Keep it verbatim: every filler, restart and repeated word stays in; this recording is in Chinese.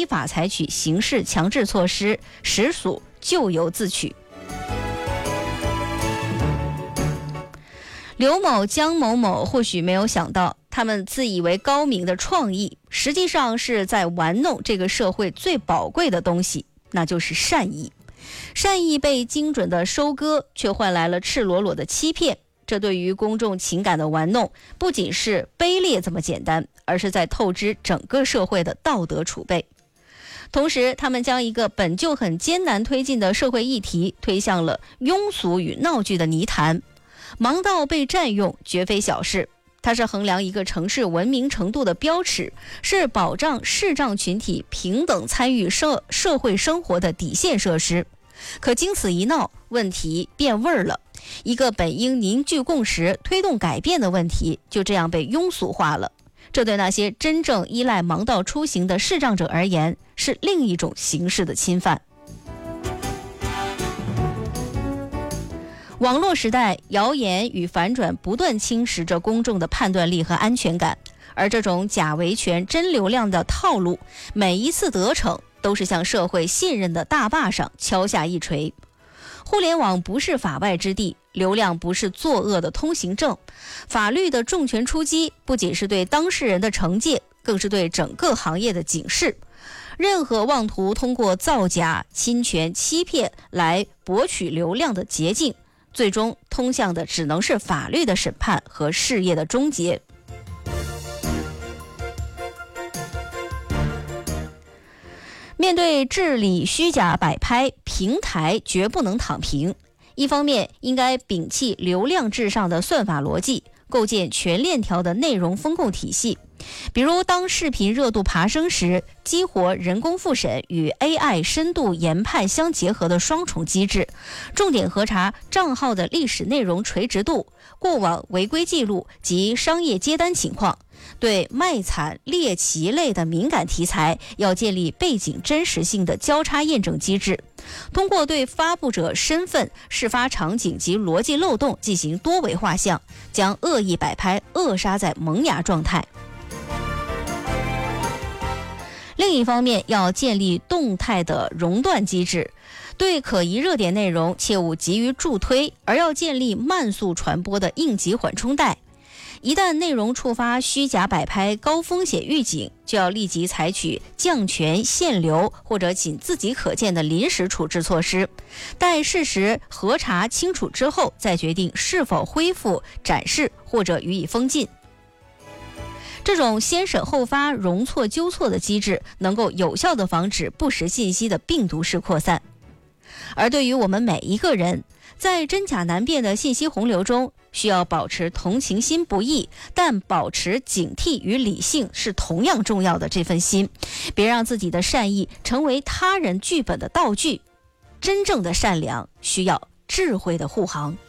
依法采取刑事强制措施，实属咎由自取。刘某、江某某或许没有想到，他们自以为高明的创意，实际上是在玩弄这个社会最宝贵的东西，那就是善意。善意被精准的收割，却换来了赤裸裸的欺骗。这对于公众情感的玩弄，不仅是卑劣这么简单，而是在透支整个社会的道德储备。同时，他们将一个本就很艰难推进的社会议题推向了庸俗与闹剧的泥潭。盲道被占用绝非小事，它是衡量一个城市文明程度的标尺，是保障视障群体平等参与社社会生活的底线设施。可经此一闹，问题变味儿了，一个本应凝聚共识、推动改变的问题，就这样被庸俗化了。这对那些真正依赖盲道出行的视障者而言，是另一种形式的侵犯。网络时代，谣言与反转不断侵蚀着公众的判断力和安全感，而这种假维权真流量的套路，每一次得逞都是向社会信任的大坝上敲下一锤。互联网不是法外之地，流量不是作恶的通行证，法律的重拳出击不仅是对当事人的惩戒，更是对整个行业的警示。任何妄图通过造假、侵权、欺骗来博取流量的捷径，最终通向的只能是法律的审判和事业的终结。面对治理虚假摆拍，平台绝不能躺平。一方面，应该摒弃流量至上的算法逻辑，构建全链条的内容风控体系。比如，当视频热度爬升时，激活人工复审与 A I 深度研判相结合的双重机制，重点核查账号的历史内容垂直度、过往违规记录及商业接单情况。对卖惨、猎奇类的敏感题材，要建立背景真实性的交叉验证机制，通过对发布者身份、事发场景及逻辑漏洞进行多维画像，将恶意摆拍扼杀在萌芽状态。另一方面，要建立动态的熔断机制，对可疑热点内容切勿急于助推，而要建立慢速传播的应急缓冲带。一旦内容触发虚假摆拍高风险预警，就要立即采取降权、限流或者仅自己可见的临时处置措施，待事实核查清楚之后，再决定是否恢复展示或者予以封禁。这种先审后发、容错纠错的机制，能够有效地防止不实信息的病毒式扩散。而对于我们每一个人，在真假难辨的信息洪流中，需要保持同情心不易，但保持警惕与理性是同样重要的这份心，别让自己的善意成为他人剧本的道具。真正的善良需要智慧的护航。